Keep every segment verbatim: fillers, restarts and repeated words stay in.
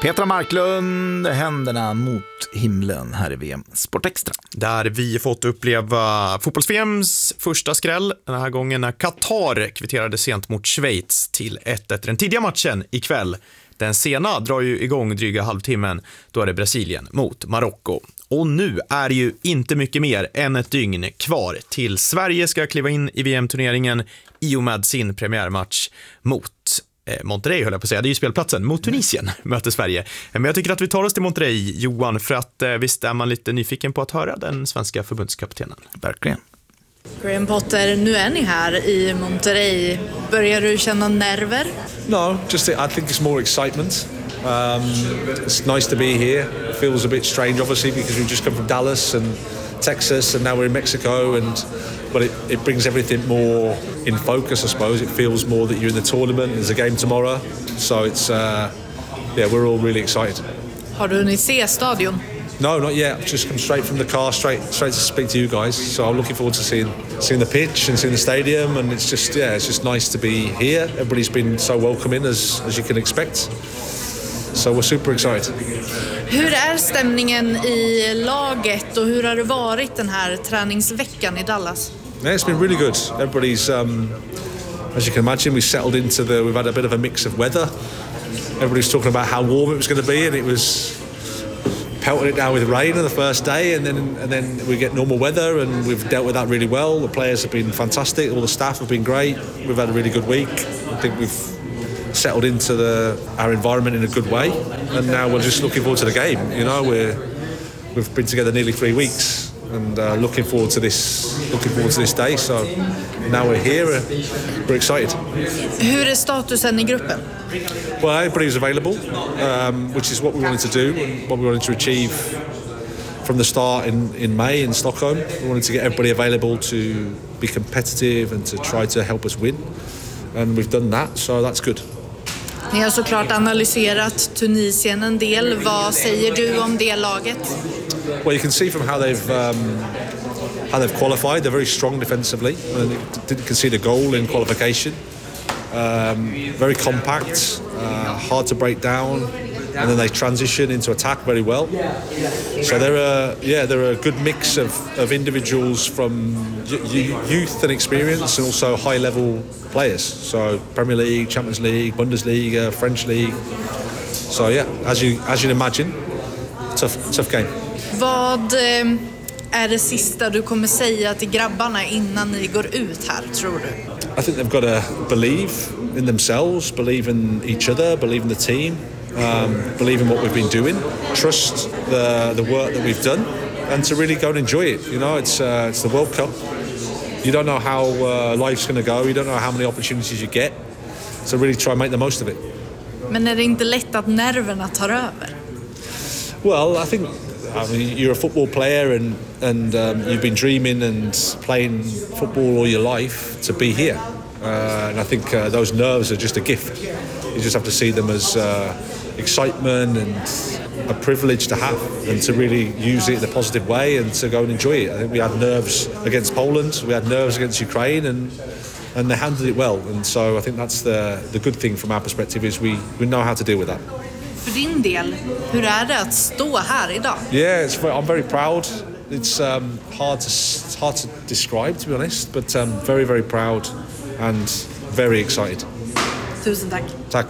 Petra Marklund, händerna mot himlen här i V M Sport Extra. Där vi fått uppleva fotbolls-V M:s första skräll den här gången när Qatar kvitterade sent mot Schweiz till ett efter den tidiga matchen ikväll. Den sena drar ju igång dryga halvtimmen, då är det Brasilien mot Marocko. Och nu är det ju inte mycket mer än ett dygn kvar till Sverige ska kliva in i V M-turneringen i och med sin premiärmatch mot Monterrey, höll jag på att säga. Det är ju spelplatsen mot Tunisien möter Sverige. Men jag tycker att vi tar oss till Monterrey, Johan, för att visst är man lite nyfiken på att höra den svenska förbundskaptenen. Verkligen. Graham Potter, nu är ni här i Monterrey. Börjar du känna nerver? No, just I think it's more excitement. Um, it's nice to be here. It feels a bit strange, obviously, because we've just come from Dallas and Texas, and now we're in Mexico, and but it, it brings everything more in focus, I suppose. It feels more that you're in the tournament. There's a game tomorrow, so it's uh, yeah, we're all really excited. Har du hunnit se stadion? No, not yet. I've just come straight from the car, straight straight to speak to you guys. So I'm looking forward to seeing seeing the pitch and seeing the stadium, and it's just yeah, it's just nice to be here. Everybody's been so welcoming as as you can expect. So we're super excited. Hur är stämningen i laget och hur har det varit den här träningsveckan i Dallas? Yeah, it's been really good. Everybody's, um, as you can imagine, we settled into the. We've had a bit of a mix of weather. Everybody's talking about how warm it was going to be, and it was pelting it down with rain on the first day, and then and then we get normal weather, and we've dealt with that really well. The players have been fantastic. All the staff have been great. We've had a really good week. I think we've settled into the our environment in a good way, and now we're just looking forward to the game. You know, we're we've been together nearly three weeks, and uh, looking forward to this looking forward to this day. So now we're here, we're, we're excited. Hur är statusen i gruppen? Well, everybody's available, um, which is what we wanted to do, and what we wanted to achieve from the start in, in May in Stockholm. We wanted to get everybody available to be competitive and to try to help us win, and we've done that, so that's good. Ni har såklart analyserat Tunisien en del. Vad säger du om det laget? Well, you can see from how they've um, how they've qualified. They're very strong defensively. And they didn't concede a goal in qualification. Um, very compact, uh, hard to break down, and then they transition into attack very well. So they're a yeah they're a good mix of, of individuals from youth and experience, and also high level players. So Premier League, Champions League, Bundesliga, French League. So yeah, as you as you'd imagine, tough tough game. Vad är det sista du kommer säga till grabbarna innan ni går ut här, tror du? I think they've got to believe in themselves, believe in each other, believe in the team, um, believe in what we've been doing, trust the the work that we've done, and to really go and enjoy it. You know, it's uh, it's the World Cup. You don't know how uh, life's going to go. You don't know how many opportunities you get. So really try and make the most of it. Men är det inte lätt att nerverna tar över? Well, I think I mean, you're a football player, and and um, you've been dreaming and playing football all your life to be here. Uh, and I think uh, those nerves are just a gift. You just have to see them as uh, excitement and a privilege to have, and to really use it in a positive way and to go and enjoy it. I think we had nerves against Poland, we had nerves against Ukraine, and and they handled it well. And so I think that's the the good thing from our perspective is we, we know how to deal with that. För din del, hur är det att stå här idag? Yeah, it's very, I'm very proud. It's um, hard to hard to describe, to be honest, but um, very very proud and very excited. Tusen tack. Tack.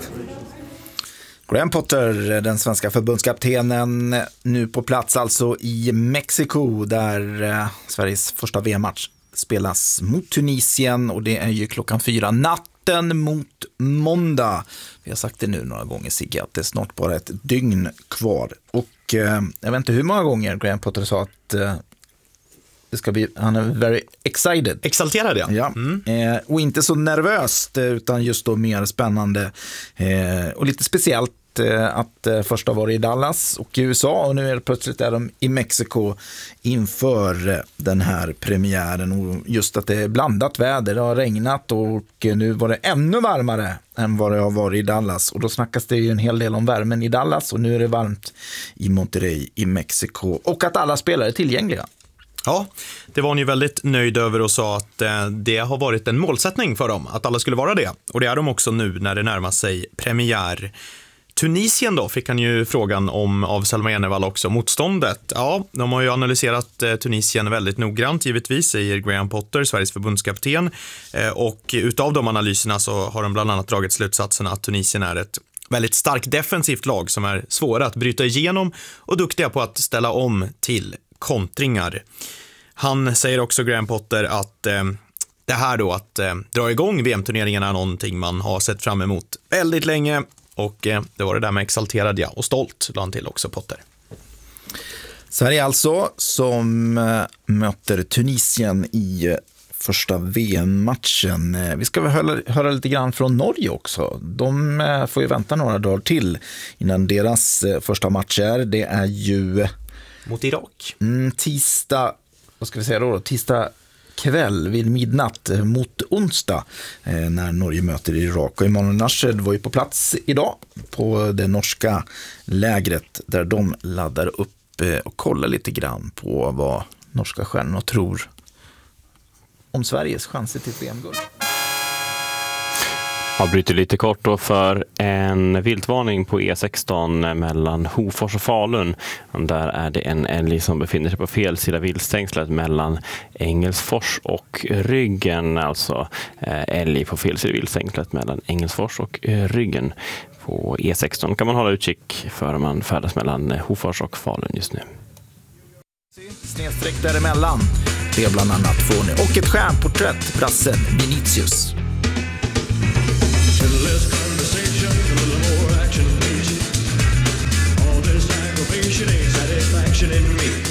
Graham Potter, den svenska förbundskaptenen, nu på plats alltså i Mexiko, där eh, Sveriges första V M-match spelas mot Tunisien, och det är ju klockan fyra natten mot måndag. Vi har sagt det nu några gånger, Sigge, att det är snart bara ett dygn kvar. Och eh, jag vet inte hur många gånger Graham Potter sa att eh, det ska bli, han är very excited. Exalterad, ja. Ja. Mm. Eh, och inte så nervöst, utan just då mer spännande eh, och lite speciellt eh, att eh, först har varit i Dallas och i U S A, och nu är det plötsligt är de i Mexiko inför eh, den här premiären, och just att det är blandat väder, det har regnat och nu var det ännu varmare än vad det har varit i Dallas, och då snackas det ju en hel del om värmen i Dallas, och nu är det varmt i Monterrey i Mexiko, och att alla spelare är tillgängliga. Ja, det var hon ju väldigt nöjd över och sa att eh, det har varit en målsättning för dem, att alla skulle vara det. Och det är de också nu när det närmar sig premiär. Tunisien då fick han ju frågan om av Selma Enevall också. Motståndet, ja, de har ju analyserat eh, Tunisien väldigt noggrant givetvis, säger Graham Potter, Sveriges förbundskapten. Eh, och utav de analyserna så har de bland annat dragit slutsatsen att Tunisien är ett väldigt starkt defensivt lag som är svåra att bryta igenom och duktiga på att ställa om till kontringar. Han säger också, Graham Potter, att eh, det här då att eh, dra igång V M-turneringen är någonting man har sett fram emot väldigt länge. Och eh, det var det där med exalterad ja, och stolt, la han till också, Potter. Sverige alltså som äh, möter Tunisien i äh, första V M-matchen. Äh, vi ska väl höra, höra lite grann från Norge också. De äh, får ju vänta några dagar till innan deras äh, första match är. Det är ju... Mot Irak. Mm, tisdag, vad ska vi säga då? Tisdag kväll vid midnatt mot onsdag eh, när Norge möter Irak. Och Emanuel Nashed var ju på plats idag på det norska lägret där de laddar upp eh, och kollar lite grann på vad norska stjärnor tror om Sveriges chanser till V M-guld. Jag bryter lite kort då för en viltvarning på E sexton mellan Hofors och Falun. Där är det en älg som befinner sig på fel sida viltstängslet mellan Engelsfors och Ryggen. Alltså älg på fel sida viltstängslet mellan Engelsfors och Ryggen. På E sexton kan man hålla utkik för man färdas mellan Hofors och Falun just nu. Snedsträck däremellan. Det är bland annat får ni. Och ett stjärnporträtt, brassen Vinicius. Less conversation, a little more action, please. All this aggravation ain't satisfaction in me.